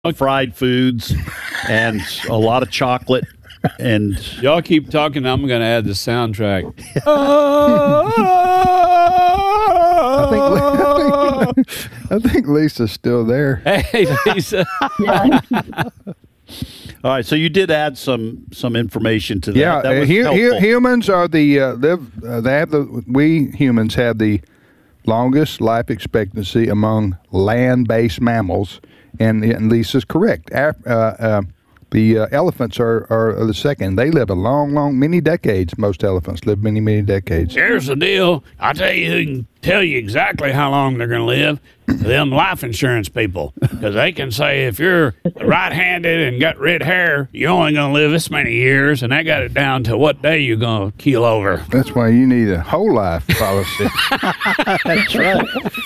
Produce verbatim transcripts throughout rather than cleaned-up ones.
fried foods and a lot of chocolate. And y'all keep talking. I'm going to add the soundtrack. I think, I think I think Lisa's still there. Hey, Lisa. All right, so you did add some some information to that. Yeah, that was hu- hu- helpful. humans are the uh, live. Uh, they have the. We humans have the longest life expectancy among land-based mammals, and, and Lisa's correct. Af- uh, uh, the uh, elephants are, are the second. They live a long, long, many decades. Most elephants live many, many decades. Here's the deal. I'll tell you who can tell you exactly how long they're going to live. Them life insurance people. Because they can say if you're right-handed and got red hair, you're only going to live this many years, and they got it down to what day you're going to keel over. That's why you need a whole life policy. That's right.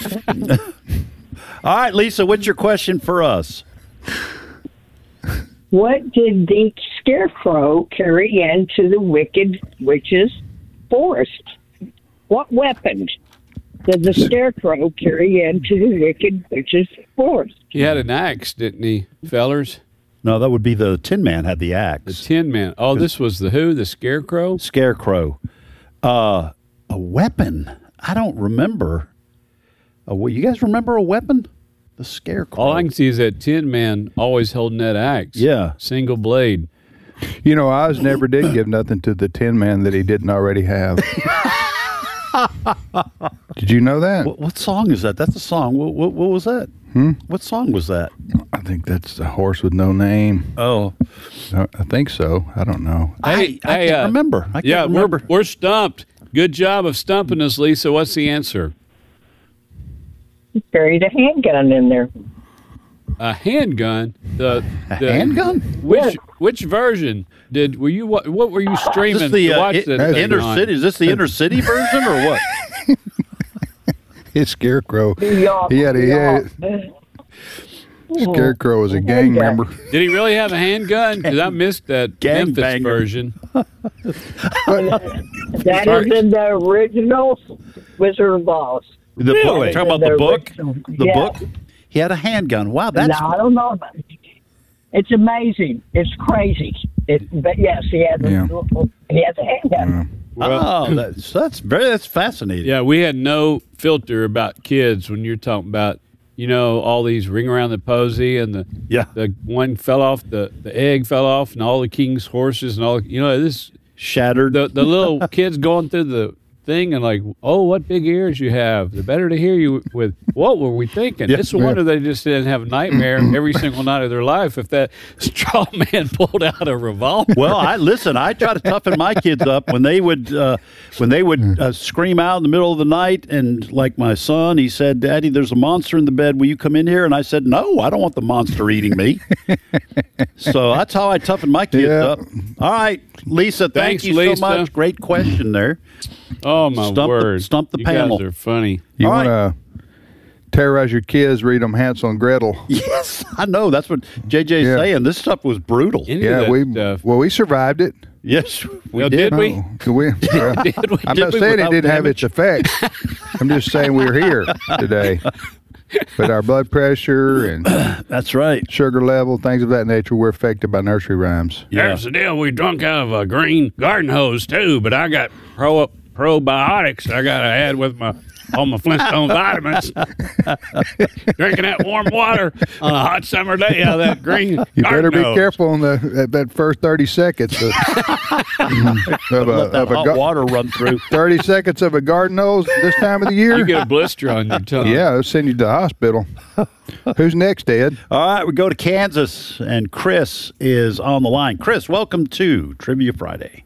All right, Lisa, what's your question for us? What did the scarecrow carry into the Wicked Witch's forest? What weapon did the scarecrow carry into the Wicked Witch's forest? He had an axe, didn't he, fellers? No, that would be the Tin Man had the The axe. Tin Man. Oh, this was the who? The Scarecrow? Scarecrow. Uh, a weapon. I don't remember. Uh, you guys remember a weapon? The Scarecrow. All I can see is that Tin Man always holding that axe. Yeah. Single blade. You know, Oz never did give nothing to the Tin Man that he didn't already have. Did you know that? What, what song is that? That's a song. What, what, what was that? Hmm? What song was that? I think that's the horse with no name. Oh, I I think so. I don't know. Hey, I, I hey, can't uh, remember. I can't yeah, remember. We're, we're stumped. Good job of stumping us, Lisa. What's the answer? He carried a handgun in there. A handgun. The, A the handgun? Which Yes. which version did were you? What, what were you Is streaming this the to uh, watch i- that thing inner on? city? Is this the inner city version or what? His Scarecrow. Y'all- He had a, he had, y'all- Scarecrow was a gang Handgun. member. Did he really have a handgun? Because I missed that Gang Memphis banger. version. That Sorry. is in the original Wizard of Oz. The Really? book. Talking about the The book. original. The Yeah. book. He had a handgun. Wow, that's no, I don't know about it. It's amazing. It's crazy. It, but yes, he has a, Yeah. he has a handgun. oh, that's that's very that's fascinating. Yeah, we had no filter about kids when you're talking about, you know, all these ring around the posy and the Yeah. the one fell off, the, the egg fell off, and all the king's horses and all, you know, this Shattered. the the little kids going through the thing and like, oh, what big ears you have. The better to hear you with. What were we thinking? Yeah. It's a wonder they just didn't have a nightmare every single night of their life if that straw man pulled out a revolver. Well, I listen. I try to toughen my kids up when they would uh, when they would uh, scream out in the middle of the night. And like my son, he said, "Daddy, there's a monster in the bed. Will you come in here?" And I said, "No, I don't want the monster eating me." So that's how I toughen my kids Yeah. up. All right, Lisa. Thank Thanks, you Lisa. so much. Great question there. Oh my Stump the- word! stump the you panel. guys are funny. You All want right. to terrorize your kids, read them Hansel and Gretel. Yes, I know. That's what J J's Yeah. saying. This stuff was brutal. Any of Yeah, that we stuff. well we survived it. Yes, we Well, did. did we? Oh, we well, Did we? I'm Did not we saying it without didn't have damage? its effect. I'm just saying we're here today. But our blood pressure and That's right. sugar level, things of that nature, were affected by nursery rhymes. Yeah. There's the deal. We drunk out of a green garden hose too, but I got pro probiotics. I got to add with my all my Flintstone vitamins. Drinking that warm water on a hot summer day out of that green. You better garden be hose. careful in the that, that first thirty seconds of, of, a, Let that of a hot gar- water run through. thirty seconds of a garden hose this time of the year. You get a blister on your tongue. Yeah, they'll send you to the hospital. Who's next, Ed? All right, we go to Kansas, and Chris is on the line. Chris, welcome to Trivia Friday.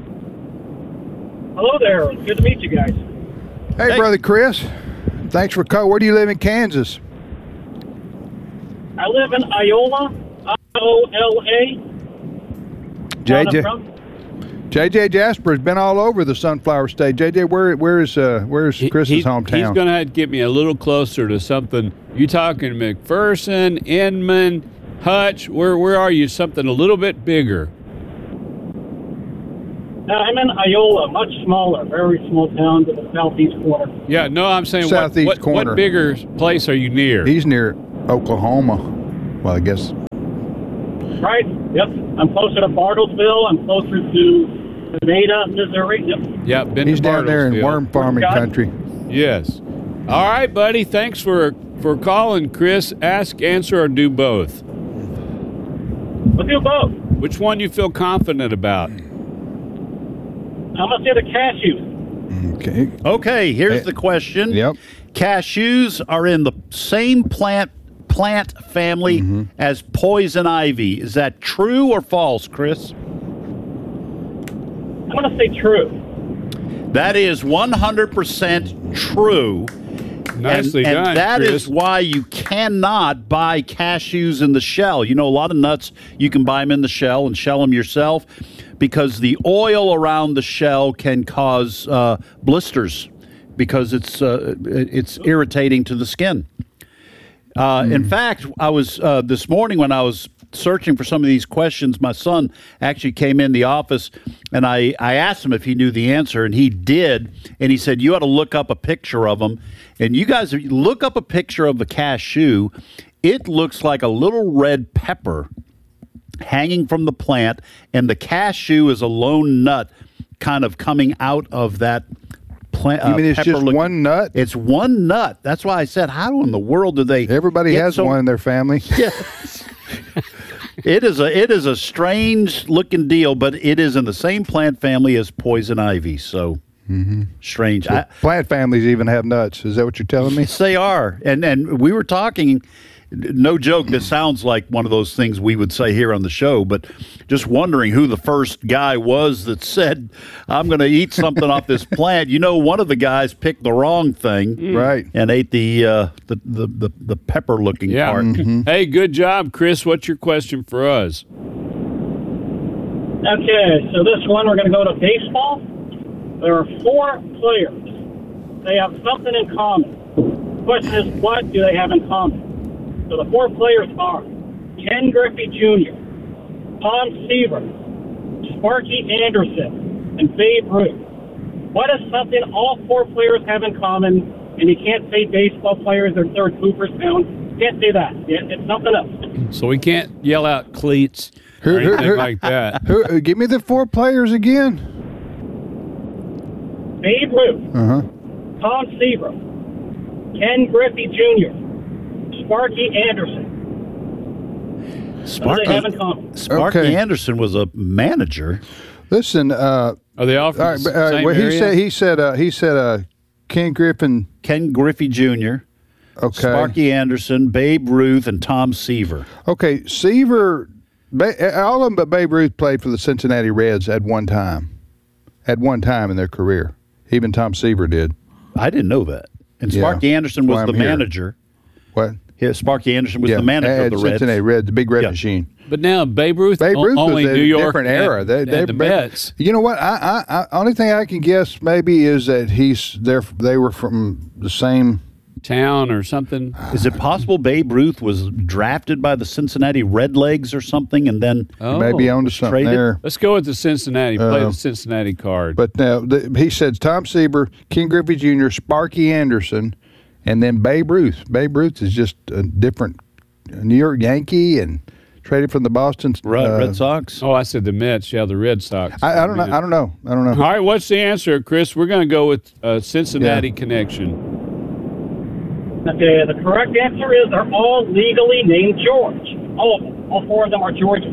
Hello there. Good to meet you guys. Hey, Hey. brother Chris. Thanks for calling. Where do you live in Kansas? I live in Iola, I O L A. J J. From. J J Jasper has been all over the Sunflower State. J J, where where is uh where is He- Chris's he- hometown? He's going to have to get me a little closer to something. You talking McPherson, Inman, Hutch? Where where are you? Something a little bit bigger. Uh, I'm in Iola, much smaller, very small town to the southeast corner. Yeah, no, I'm saying what, Southeast what, corner. what bigger place are you near? He's near Oklahoma. Well, I guess. Right? Yep. I'm closer to Bartlesville. I'm closer to Nevada, Missouri. Yep. Yeah, been He's to down there in Bartlesville. worm farming Got it. country. Yes. All right, buddy. Thanks for for calling, Chris. Ask, answer, or do both. We'll do both. Which one you feel confident about? I'm going to say the cashews. Okay. Okay, here's Eh, the question. Yep. Cashews are in the same plant plant family Mm-hmm. as poison ivy. Is that true or false, Chris? I'm going to say true. That is one hundred percent true. Nicely and, done, and that Chris. is why you cannot buy cashews in the shell. You know, a lot of nuts, you can buy them in the shell and shell them yourself because the oil around the shell can cause uh, blisters because it's uh, it's irritating to the skin. Uh, In fact, I was uh, this morning when I was searching for some of these questions, my son actually came in the office and I, I asked him if he knew the answer, and he did. And he said, you ought to look up a picture of them. And you guys, if you look up a picture of the cashew, it looks like a little red pepper hanging from the plant, and the cashew is a lone nut kind of coming out of that plant. You mean it's just pepper-looking- one nut? It's one nut. That's why I said, how in the world do they? Everybody get has so- one in their family. Yes. It is a it is a strange looking deal, but it is in the same plant family as poison ivy. So strange. I, Plant families even have nuts. Is that what you're telling me? yes, they are. And and we were talking. No joke. This sounds like one of those things we would say here on the show, but just wondering who the first guy was that said, "I'm going to eat something off this plant." You know, one of the guys picked the wrong thing, Right. and ate the uh, the, the the the pepper looking Yeah. part. Hey, good job, Chris. What's your question for us? Okay, so this one we're going to go to baseball. There are four players. They have something in common. The question is, what do they have in common? So the four players are Ken Griffey Junior, Tom Seaver, Sparky Anderson, and Babe Ruth. What is something all four players have in common? And you can't say baseball players or third Cooperstown. You can't say that. It, it's something else. So we can't yell out cleats Who- or who- anything who- like that. Who, uh, give me the four players again. Babe Ruth, Uh huh. Tom Seaver, Ken Griffey Junior, Sparky Anderson. What do Sparky, they have in common? Sparky Okay. Anderson was a manager. Listen. Uh, Are they all from all right, the but, all right, same well, he area? said he said uh, he said uh, Ken Griffin. Ken Griffey Junior, Okay. Sparky Anderson, Babe Ruth, and Tom Seaver. Okay, Seaver, ba- all of them but Babe Ruth played for the Cincinnati Reds at one time. At one time in their career. Even Tom Seaver did. I didn't know that. And Yeah, Sparky Anderson was why the I'm here. manager. What? Yeah, Sparky Anderson was yeah, the manager at of the Reds. Cincinnati Reds, the big red Yeah. machine. But now Babe Ruth, Babe o- Ruth only was a New York different and- era. They, and they, the Babe- Mets. You know what? I, I, I only thing I can guess maybe is that he's there. They were from the same. Town or something. Is it possible Babe Ruth was drafted by the Cincinnati Redlegs or something, and then Oh, maybe onto something traded? there. let's go with the Cincinnati. Play Uh, the Cincinnati card. But now the, he said Tom Seaver, Ken Griffey Junior, Sparky Anderson, and then Babe Ruth. Babe Ruth is just a different New York Yankee and traded from the Boston Red, uh, Red Sox? oh, I said the Mets. Yeah, the Red Sox. I, I don't know. I don't know. I don't know. All right, what's the answer, Chris? We're going to go with uh, Cincinnati connection. Okay, the correct answer is they're all legally named George. All of them. All four of them are Georges.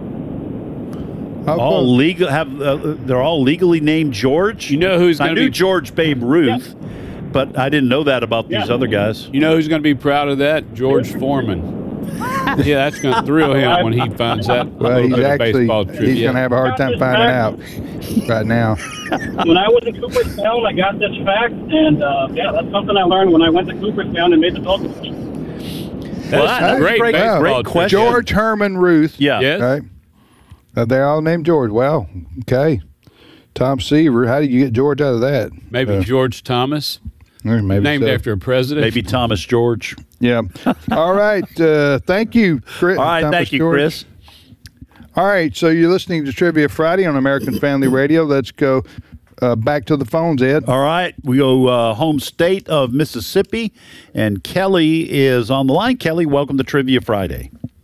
How all come? legal have uh, they're all legally named George. You know who's I going to knew be George Babe Ruth, but I didn't know that about these Yeah. other guys. You know who's going to be proud of that? George Foreman. Yeah, that's going to thrill him when he finds out a Well, little he's bit of actually baseball he's trivia. going to have a hard time finding out right now. When I was in Cooperstown, I got this fact, and uh, yeah, that's something I learned when I went to Cooperstown and made the Dolphins. Well, That's that's great great, baseball great trivia. question. George Herman Ruth. Yeah. Yes. Right. Uh, they're all named George. Well, okay. Tom Seaver. How did you get George out of that? Maybe Uh, George Thomas, maybe named so. after a president. Maybe Thomas George. Yeah. All right. Uh, thank you, Chris. All right, Thomas thank you, George. Chris. All right. So you're listening to Trivia Friday on American Family Radio. Let's go uh, back to the phones, Ed. All right, we go uh, home state of Mississippi, and Kelly is on the line. Kelly, welcome to Trivia Friday.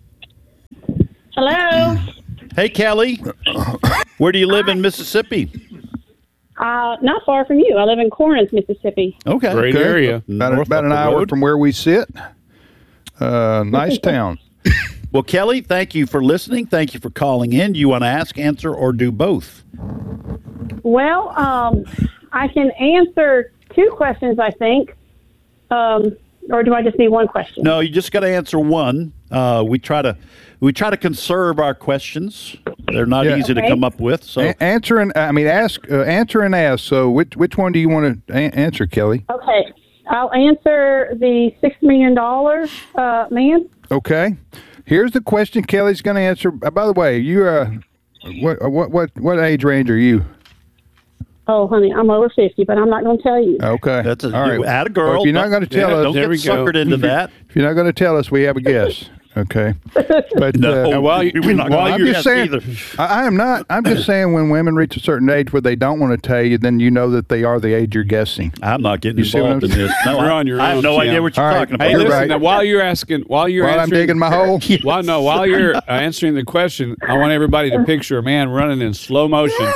Hello. Hey, Kelly. Where do you live in Mississippi? Uh, not far from you. I live in Corinth, Mississippi. Okay. Great Okay. area. About, North about up an the hour road. from where we sit. Uh, nice town. Well, Kelly, thank you for listening. Thank you for calling in. You want to ask, answer, or do both? Well, um, I can answer two questions, I think. Um, or do I just need one question? No, you just got to answer one. Uh, we try to we try to conserve our questions. They're not Yeah. easy to Okay. come up with. So A- answer and I mean ask. Uh, answer and ask. So which which one do you want to a- answer, Kelly? Okay. I'll answer the six million dollars uh, man. Okay. Here's the question Kelly's going to answer. Uh, by the way, you uh, what what what what age range are you? Oh, honey, I'm over fifty, but I'm not going to tell you. Okay. that's a, all right. you add a girl. Well, if you're not going to tell Yeah, us, Don't There get we go. suckered into that. if you're not going to tell us, we have a guess. Okay. But No, uh, while you- we're not while gonna I'm you're- just guess saying. either. I, I am not. I'm just saying when women reach a certain age where they don't want to tell you, then you know that they are the age you're guessing. I'm not getting You see what involved in I'm this. No, You're I, on your I have own, no Tim. idea what you're All right. talking about. Hey, You're listen. right. Now, while you're asking, while you're While I'm answering, digging my hole. Well, no, while you're uh, answering the question, I want everybody to picture a man running in slow motion.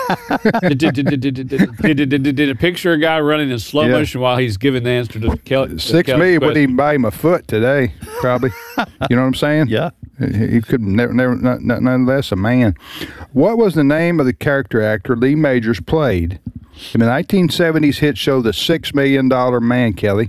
Did a picture a guy running in slow Yeah. motion while he's giving the answer to Kelly? Six Kelly's million wouldn't question. even buy him a foot today, probably. You know what I'm saying? Yeah. He he could never, never, not, not, none less a man. What was the name of the character actor Lee Majors played in the nineteen seventies hit show The Six Million Dollar Man, Kelly?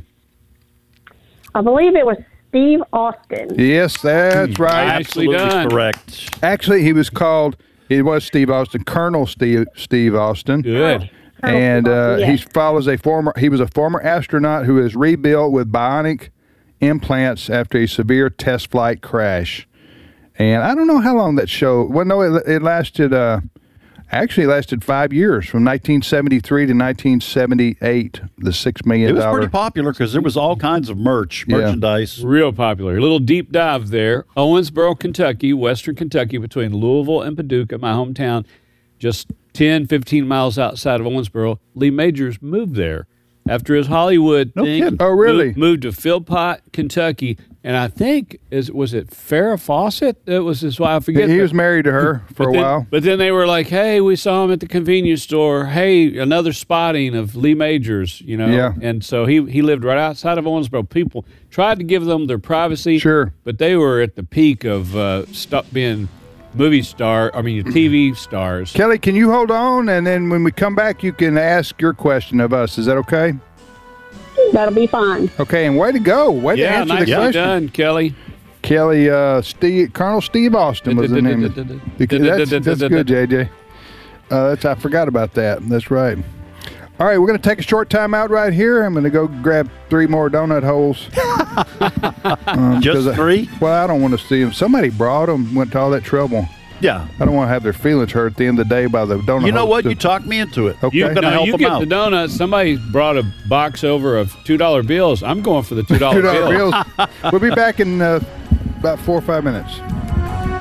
I believe it was Steve Austin. Yes, that's right. Nicely Absolutely done. correct. Actually, he was called, it was Steve Austin, Colonel Steve, Steve Austin. Good. And uh, Yeah. he follows a former. He was a former astronaut who is rebuilt with bionic implants after a severe test flight crash. And I don't know how long that show. Well, no, it, it lasted. Uh, actually, it lasted five years, from nineteen seventy-three to nineteen seventy-eight. The six million It was dollar. pretty popular because there was all kinds of merch, Yeah. merchandise. Real popular. A little deep dive there. Owensboro, Kentucky, western Kentucky, between Louisville and Paducah, my hometown, just ten, fifteen miles outside of Owensboro. Lee Majors moved there after his Hollywood No thing. kidding. Oh, really? Moved, moved to Philpott, Kentucky, and I think is was it Farrah Fawcett? That was his wife. I forget. He the- was married to her for but a then, while. But then they were like, "Hey, we saw him at the convenience store. Hey, another spotting of Lee Majors, you know." Yeah. And so he he lived right outside of Owensboro. People tried to give them their privacy. Sure. But they were at the peak of uh, stop being movie star. I mean, T V stars. Kelly, can you hold on, and then when we come back, you can ask your question of us. Is that okay? That'll be fine. Okay, and way to go. Way to Yeah, answer the nicely question. done, Kelly. Kelly, uh, Steve, Colonel Steve Austin was the name. Because that's, that's good, J J. Uh, that's, I forgot about that. That's right. All right, we're going to take a short time out right here. I'm going to go grab three more donut holes. Um, Just 'cause I- three? well, I don't want to see them. Somebody brought them, went to all that trouble. Yeah. I don't want to have their feelings hurt at the end of the day by the donut You know holes, what? too. You talked me into it. Okay. You, I'm gonna no, help you them get out. the donuts. Somebody brought a box over of two dollar bills. I'm going for the two dollar Two dollar bill. bills. We'll be back in uh, about four or five minutes.